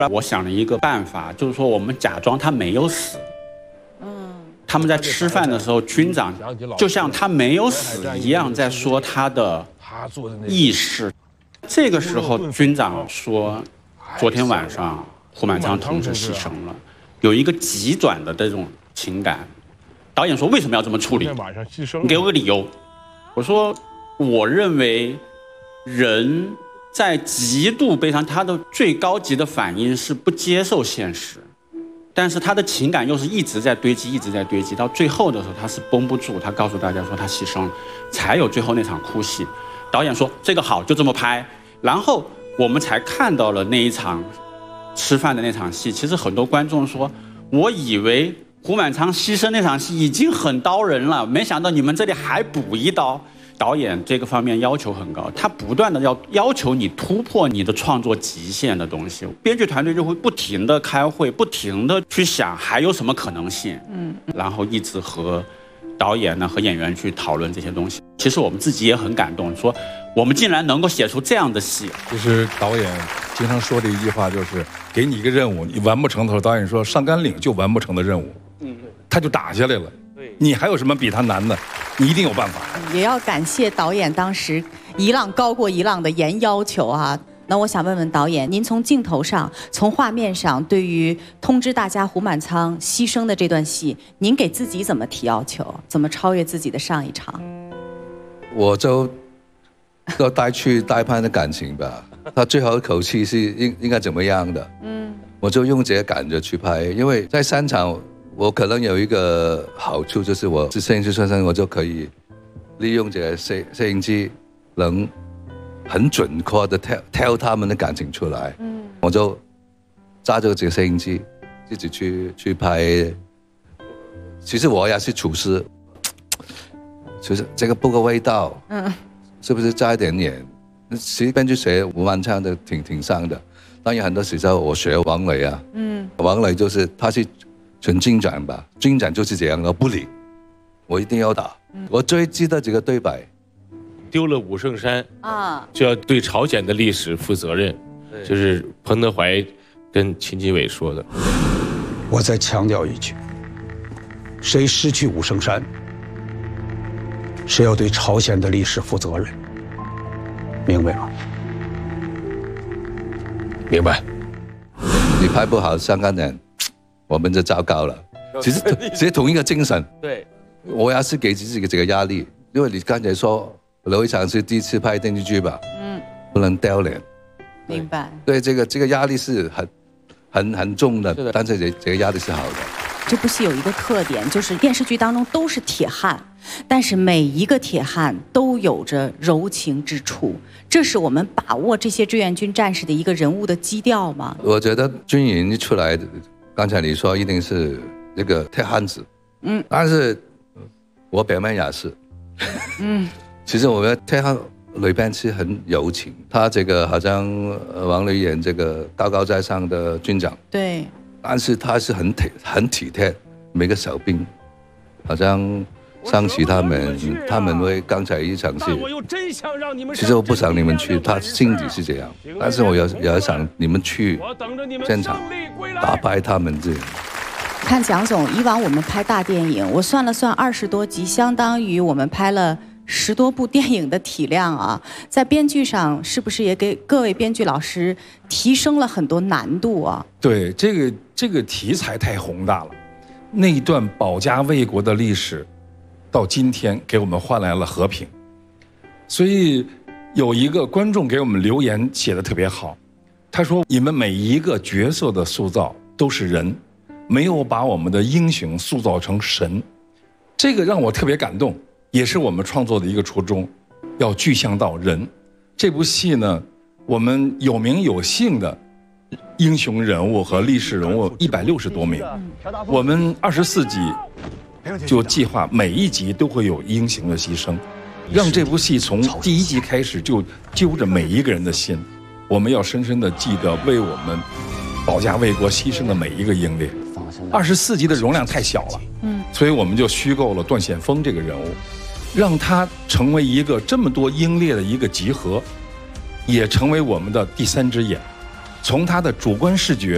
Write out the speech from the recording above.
我想了一个办法，就是说我们假装他没有死。他们在吃饭的时候，军长就像他没有死一样，在说他的意识。这个时候，军长说，昨天晚上胡满仓同志牺牲了，有一个急转的这种情感。导演说为什么要这么处理？你给我个理由。我说，我认为人在极度悲伤，他的最高级的反应是不接受现实。但是他的情感又是一直在堆积，一直在堆积，到最后的时候他是绷不住，他告诉大家说他牺牲了，才有最后那场哭戏。导演说这个好，就这么拍，然后我们才看到了那一场吃饭的那场戏。其实很多观众说，我以为胡满仓牺牲那场戏已经很刀人了，没想到你们这里还补一刀。导演这个方面要求很高，他不断的要求你突破你的创作极限的东西，编剧团队就会不停的开会，不停的去想还有什么可能性，然后一直和导演呢和演员去讨论这些东西。其实我们自己也很感动，说我们竟然能够写出这样的戏。 其实导演经常说的一句话就是，给你一个任务，你完不成的时候，导演说上甘岭就完不成的任务，他就打下来了。你还有什么比他难的？你一定有办法。 也要感谢导演当时一浪高过一浪的严要求啊。那我想问问导演，您从镜头上、从画面上，对于通知大家胡满仓牺牲的这段戏，您给自己怎么提要求？怎么超越自己的上一场？ 我就带去代拍的感情吧，他最后一口气是应该怎么样的？我就用这个感觉去拍，因为在现场。我可能有一个好处，就是我是摄影师出身，我就可以利用这个摄影机，能很准确的挑他们的感情出来。我就揸着这个摄影机，自己去拍。其实我也是厨师，就是这个不够味道，是不是加一点盐？其实编剧学胡满仓的挺像的，当然很多时候我学王磊啊，王磊就是他是。纯军长吧，军长就是这样的，不理，我一定要打。我最记得这个对白， 丢了武圣山啊，就要对朝鲜的历史负责任，就是彭德怀跟秦基伟说的。 我再强调一句，谁失去武圣山，谁要对朝鲜的历史负责任，明白吗？ 明白。 你拍不好香港人。我们就糟糕了。其实同一个精神， 对， 我也是给自己这个压力，因为你刚才说刘一强是第一次拍电视剧吧，不能丢脸。 明白。 对，这个压力是很重的，但是这个压力是好的。 这部戏有一个特点，就是电视剧当中都是铁汉，但是每一个铁汉都有着柔情之处，这是我们把握这些志愿军战士的一个人物的基调吗？ 我觉得军营一出来。刚才你说一定是这个铁汉子，但是我表妹也是，其实我们铁汉里边是很柔情，他这个好像王磊演这个高高在上的军长， 对， 但是他是很体贴每个小兵，好像上期他们为刚才一场戏，其实我不想你们去，他心底是这样，但是我也想你们去现场打败他们这样。 看蒋总，以往我们拍大电影，我算了算20多集，相当于我们拍了10多部电影的体量啊。在编剧上，是不是也给各位编剧老师提升了很多难度啊？ 对，这个题材太宏大了，那一段保家卫国的历史。到今天给我们换来了和平，所以有一个观众给我们留言写得特别好，他说你们每一个角色的塑造都是人，没有把我们的英雄塑造成神，这个让我特别感动，也是我们创作的一个初衷，要具象到人。这部戏呢，我们有名有姓的英雄人物和历史人物160多名，我们24集就计划每一集都会有英雄的牺牲，让这部戏从第1集开始就揪着每一个人的心，我们要深深的记得为我们保家卫国牺牲的每一个英烈。24集的容量太小了，所以我们就虚构了段显峰这个人物，让他成为一个这么多英烈的一个集合，也成为我们的第3只眼，从他的主观视觉